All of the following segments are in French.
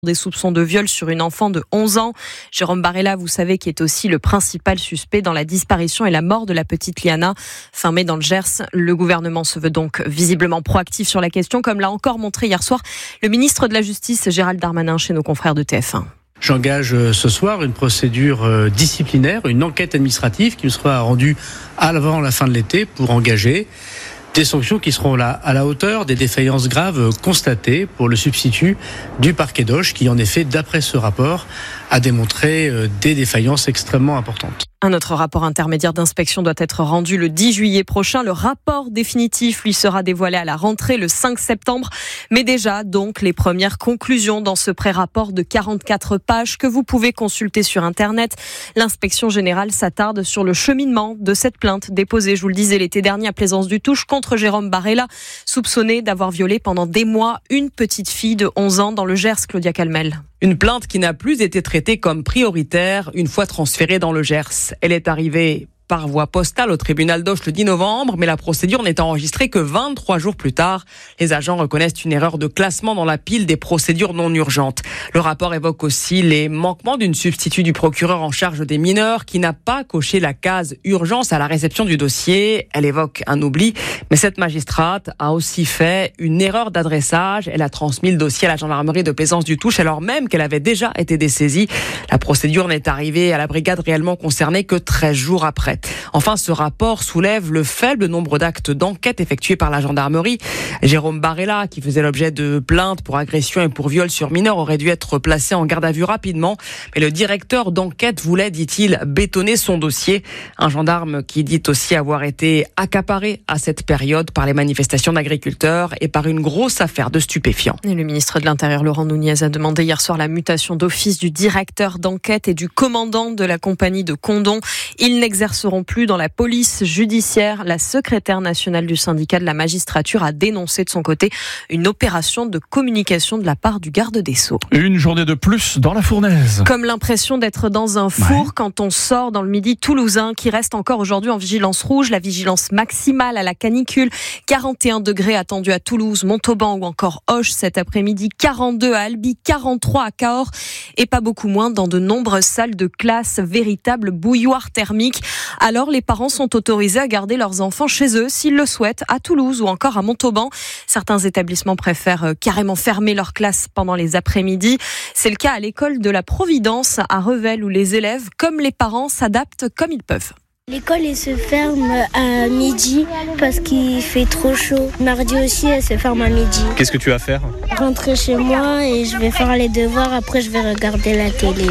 des soupçons de viol sur une enfant de 11 ans. Jérôme Barella, vous savez, qui est aussi le principal suspect dans la disparition et la mort de la petite Liana, fin mai dans le Gers. Le gouvernement se veut donc visiblement proactif sur la question, comme l'a encore montré hier soir le ministre de la Justice, Gérald Darmanin, chez nos confrères de TF1. J'engage ce soir une procédure disciplinaire, une enquête administrative qui me sera rendue avant la fin de l'été pour engager des sanctions qui seront à la hauteur des défaillances graves constatées pour le substitut du parquet d'Auch qui, en effet, d'après ce rapport, a démontré des défaillances extrêmement importantes. Un autre rapport intermédiaire d'inspection doit être rendu le 10 juillet prochain. Le rapport définitif lui sera dévoilé à la rentrée le 5 septembre. Mais déjà, donc, les premières conclusions dans ce pré-rapport de 44 pages que vous pouvez consulter sur Internet. L'inspection générale s'attarde sur le cheminement de cette plainte déposée, je vous le disais, l'été dernier à Plaisance-du-Touche contre Jérôme Barella, soupçonné d'avoir violé pendant des mois une petite fille de 11 ans dans le Gers, Claudia Calmel. Une plainte qui n'a plus été traitée comme prioritaire une fois transférée dans le Gers. Elle est arrivée par voie postale au tribunal d'Auch le 10 novembre, mais la procédure n'est enregistrée que 23 jours plus tard. Les agents reconnaissent une erreur de classement dans la pile des procédures non urgentes. Le rapport évoque aussi les manquements d'une substitut du procureur en charge des mineurs qui n'a pas coché la case urgence à la réception du dossier. Elle évoque un oubli, mais cette magistrate a aussi fait une erreur d'adressage. Elle a transmis le dossier à la gendarmerie de Plaisance-du-Touche alors même qu'elle avait déjà été dessaisie. La procédure n'est arrivée à la brigade réellement concernée que 13 jours après. Enfin, ce rapport soulève le faible nombre d'actes d'enquête effectués par la gendarmerie. Jérôme Barella, qui faisait l'objet de plaintes pour agression et pour viol sur mineur, aurait dû être placé en garde à vue rapidement. Mais le directeur d'enquête voulait, dit-il, bétonner son dossier. Un gendarme qui dit aussi avoir été accaparé à cette période par les manifestations d'agriculteurs et par une grosse affaire de stupéfiants. Et le ministre de l'Intérieur, Laurent Nunez, a demandé hier soir la mutation d'office du directeur d'enquête et du commandant de la compagnie de Condom. Ils n'exerceront plus dans la police judiciaire. La secrétaire nationale du syndicat de la magistrature a dénoncé de son côté une opération de communication de la part du garde des Sceaux. Une journée de plus dans la fournaise. Comme l'impression d'être dans un four quand on sort dans le midi toulousain qui reste encore aujourd'hui en vigilance rouge, la vigilance maximale à la canicule. 41 degrés attendus à Toulouse, Montauban ou encore Auch cet après-midi, 42 à Albi, 43 à Cahors et pas beaucoup moins dans de nombreuses salles de classe, véritable bouilloire thermique. Alors les parents sont autorisés à garder leurs enfants chez eux s'ils le souhaitent, à Toulouse ou encore à Montauban. Certains établissements préfèrent carrément fermer leurs classes pendant les après-midi. C'est le cas à l'école de la Providence à Revel où les élèves, comme les parents, s'adaptent comme ils peuvent. L'école elle se ferme à midi parce qu'il fait trop chaud. Mardi aussi elle se ferme à midi. Qu'est-ce que tu vas faire ? Rentrer chez moi et je vais faire les devoirs, après je vais regarder la télé.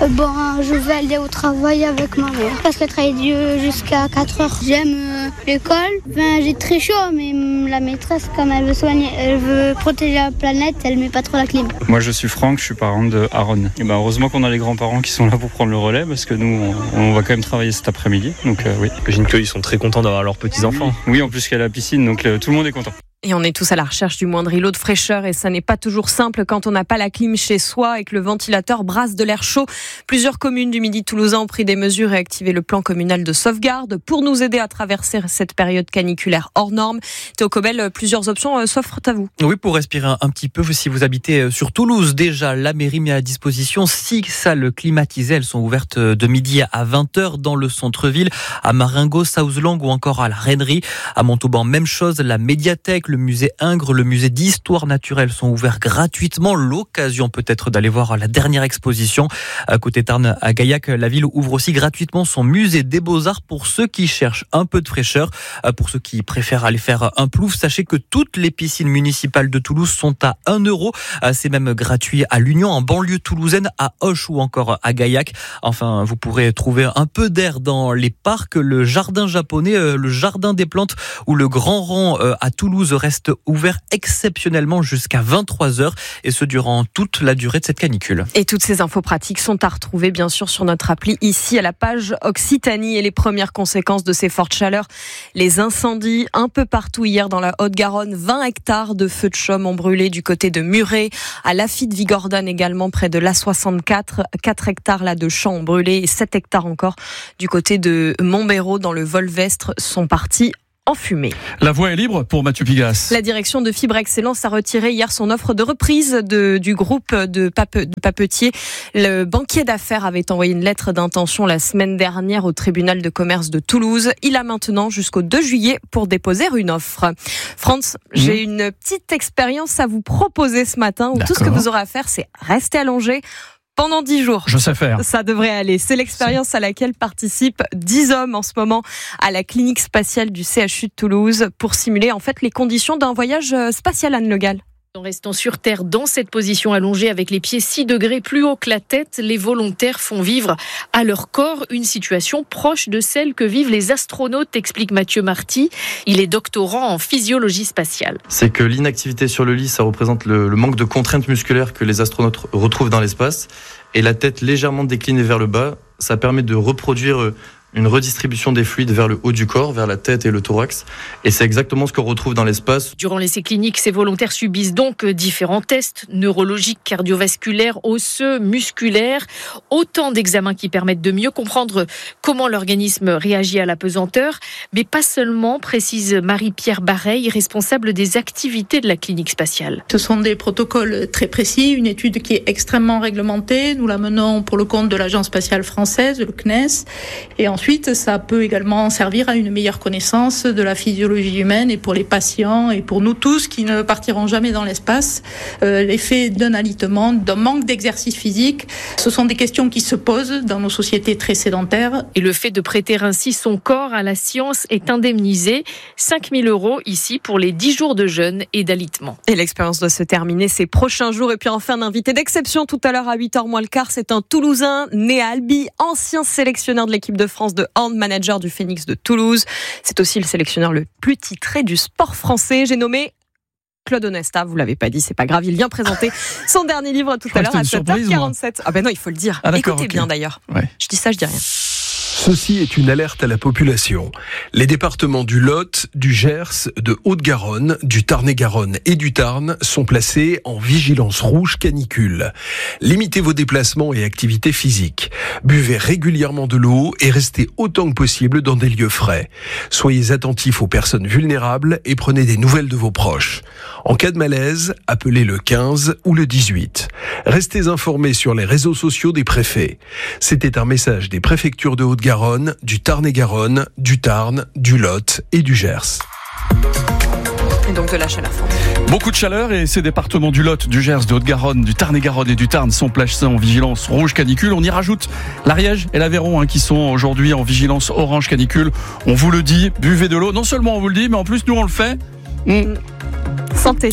Je vais aller au travail avec ma mère parce qu'elle travaille jusqu'à 4 heures. J'aime l'école, j'ai très chaud mais la maîtresse comme elle veut protéger la planète, elle met pas trop la clim. Moi je suis Franck, je suis parent de Aaron. Et heureusement qu'on a les grands-parents qui sont là pour prendre le relais parce que nous on va quand même travailler cet après-midi. Donc oui. J'imagine qu'ils sont très contents d'avoir leurs petits-enfants. Oui, en plus qu'il y a la piscine, donc tout le monde est content. Et on est tous à la recherche du moindre îlot de fraîcheur et ça n'est pas toujours simple quand on n'a pas la clim chez soi et que le ventilateur brasse de l'air chaud. Plusieurs communes du Midi toulousain ont pris des mesures et activé le plan communal de sauvegarde pour nous aider à traverser cette période caniculaire hors norme. Théo Cobel, plusieurs options s'offrent à vous. Oui, pour respirer un petit peu, si vous habitez sur Toulouse, déjà, la mairie met à disposition 6 salles climatisées. Elles sont ouvertes de midi à 20h dans le centre-ville, à Marengo, Southlang ou encore à la Rennerie. À Montauban, même chose, la médiathèque, le musée Ingres, le musée d'histoire naturelle sont ouverts gratuitement. L'occasion peut-être d'aller voir la dernière exposition. À côté Tarn, à Gaillac, la ville ouvre aussi gratuitement son musée des Beaux-Arts pour ceux qui cherchent un peu de fraîcheur. Pour ceux qui préfèrent aller faire un plouf, sachez que toutes les piscines municipales de Toulouse sont à 1 €. C'est même gratuit à l'Union, en banlieue toulousaine, à Auch ou encore à Gaillac. Enfin, vous pourrez trouver un peu d'air dans les parcs. Le jardin japonais, le jardin des plantes ou le grand rang à Toulouse reste ouvert exceptionnellement jusqu'à 23h et ce durant toute la durée de cette canicule. Et toutes ces infos pratiques sont à retrouver bien sûr sur notre appli ici à la page Occitanie et les premières conséquences de ces fortes chaleurs. Les incendies un peu partout hier dans la Haute-Garonne, 20 hectares de feux de chaume ont brûlé du côté de Muret, à Lafitte-Vigordonne également près de l'A64, 4 hectares là de champs ont brûlé et 7 hectares encore du côté de Montbéraud dans le Volvestre sont partis en fumée. La voie est libre pour Mathieu Pigasse. La direction de Fibre Excellence a retiré hier son offre de reprise du groupe de papetiers. Le banquier d'affaires avait envoyé une lettre d'intention la semaine dernière au tribunal de commerce de Toulouse. Il a maintenant jusqu'au 2 juillet pour déposer une offre. France, j'ai une petite expérience à vous proposer ce matin où tout ce que vous aurez à faire, c'est rester allongé pendant 10 jours. Je sais faire. Ça devrait aller. C'est l'expérience à laquelle participent 10 hommes en ce moment à la clinique spatiale du CHU de Toulouse pour simuler en fait les conditions d'un voyage spatial, Anne Le Gall. En restant sur Terre dans cette position allongée avec les pieds 6 degrés plus haut que la tête, les volontaires font vivre à leur corps une situation proche de celle que vivent les astronautes, explique Mathieu Marty. Il est doctorant en physiologie spatiale. C'est que l'inactivité sur le lit, ça représente le manque de contraintes musculaires que les astronautes retrouvent dans l'espace. Et la tête légèrement déclinée vers le bas, ça permet de reproduire une redistribution des fluides vers le haut du corps, vers la tête et le thorax. Et c'est exactement ce qu'on retrouve dans l'espace. Durant l'essai clinique, ces volontaires subissent donc différents tests neurologiques, cardiovasculaires, osseux, musculaires. Autant d'examens qui permettent de mieux comprendre comment l'organisme réagit à la pesanteur. Mais pas seulement, précise Marie-Pierre Bareil, responsable des activités de la clinique spatiale. Ce sont des protocoles très précis, une étude qui est extrêmement réglementée. Nous la menons pour le compte de l'Agence spatiale française, le CNES. Et ensuite, ça peut également servir à une meilleure connaissance de la physiologie humaine et pour les patients et pour nous tous qui ne partiront jamais dans l'espace. L'effet d'un alitement, d'un manque d'exercice physique, ce sont des questions qui se posent dans nos sociétés très sédentaires. Et le fait de prêter ainsi son corps à la science est indemnisé. 5 000 € ici pour les 10 jours de jeûne et d'alitement. Et l'expérience doit se terminer ces prochains jours. Et puis enfin, un invité d'exception tout à l'heure à 8h moins le quart. C'est un Toulousain né à Albi, ancien sélectionneur de l'équipe de France de hand, manager du Phoenix de Toulouse. C'est aussi le sélectionneur le plus titré du sport français. J'ai nommé Claude Onesta, vous l'avez pas dit, c'est pas grave, il vient présenter son dernier livre tout à l'heure à 7h47. Ah ben non, il faut le dire. Écoutez bien d'ailleurs. Ouais. Je dis ça, je dis rien. Ceci est une alerte à la population. Les départements du Lot, du Gers, de Haute-Garonne, du Tarn-et-Garonne et du Tarn sont placés en vigilance rouge canicule. Limitez vos déplacements et activités physiques. Buvez régulièrement de l'eau et restez autant que possible dans des lieux frais. Soyez attentifs aux personnes vulnérables et prenez des nouvelles de vos proches. En cas de malaise, appelez le 15 ou le 18. Restez informés sur les réseaux sociaux des préfets. C'était un message des préfectures de Haute-Garonne, du Tarn-et-Garonne, du Tarn, du Lot et du Gers. Et donc de la chaleur forte. Beaucoup de chaleur et ces départements du Lot, du Gers, de Haute-Garonne, du Tarn-et-Garonne et du Tarn sont placés en vigilance rouge canicule. On y rajoute l'Ariège et l'Aveyron qui sont aujourd'hui en vigilance orange canicule. On vous le dit, buvez de l'eau. Non seulement on vous le dit, mais en plus nous on le fait. Santé.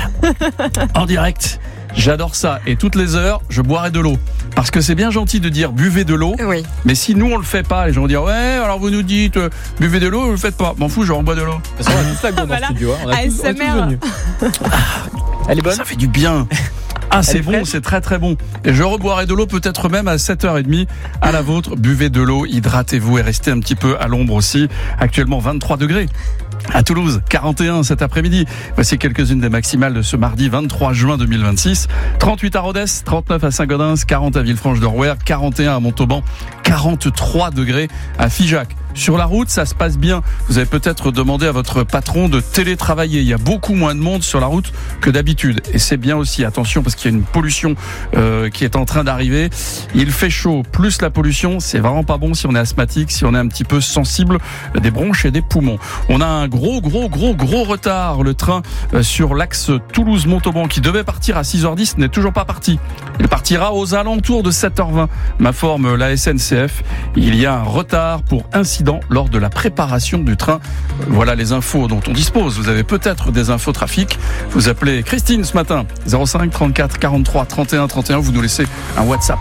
En direct. J'adore ça. Et toutes les heures, je boirai de l'eau. Parce que c'est bien gentil de dire buvez de l'eau. Oui. Mais si nous on le fait pas, les gens vont dire ouais, alors vous nous dites buvez de l'eau, vous le faites pas. M'en fous, je rebois de l'eau. Parce qu'on a tous la dans le studio. On a tous venu. Elle est bonne. Ça fait du bien. Ah, c'est bon, c'est très très bon. Et je reboirai de l'eau peut-être même à 7h30 à la vôtre. Buvez de l'eau, hydratez-vous et restez un petit peu à l'ombre aussi. Actuellement 23 degrés. À Toulouse, 41 cet après-midi. Voici quelques-unes des maximales de ce mardi 23 juin 2026. 38 à Rodez, 39 à Saint-Gaudens, 40 à Villefranche-de-Rouergue, 41 à Montauban, 43 degrés à Figeac. Sur la route, ça se passe bien. Vous avez peut-être demandé à votre patron de télétravailler. Il y a beaucoup moins de monde sur la route que d'habitude. Et c'est bien aussi, attention, parce qu'il y a une pollution qui est en train d'arriver. Il fait chaud, plus la pollution, c'est vraiment pas bon si on est asthmatique, si on est un petit peu sensible des bronches et des poumons. On a un gros retard. Le train sur l'axe Toulouse-Montauban qui devait partir à 6h10 n'est toujours pas parti. Il partira aux alentours de 7h20. M'informe la SNCF. Il y a un retard pour incident lors de la préparation du train. Voilà les infos dont on dispose. Vous avez peut-être des infos trafic. Vous appelez Christine ce matin. 05 34 43 31 31. Vous nous laissez un WhatsApp.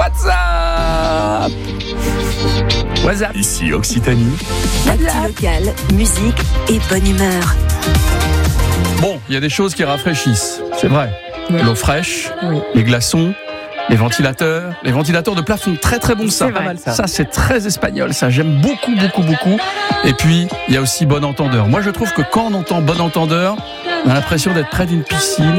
WhatsApp. Ici Occitanie. Actu local, musique et bonne humeur. Bon, il y a des choses qui rafraîchissent. C'est vrai. L'eau fraîche, les glaçons, les ventilateurs de plafond, très très bon ça. Ça c'est très espagnol, ça j'aime beaucoup. Et puis il y a aussi bon entendeur. Moi je trouve que quand on entend bon entendeur, on a l'impression d'être près d'une piscine.